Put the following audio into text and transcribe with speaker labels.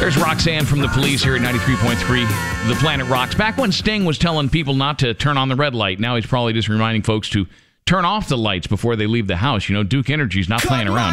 Speaker 1: There's Roxanne from The Police here at 93.3 The Planet Rocks. Back when Sting was telling people not to turn on the red light, now he's probably just reminding folks to turn off the lights before they leave the house. You know, Duke Energy's not playing around.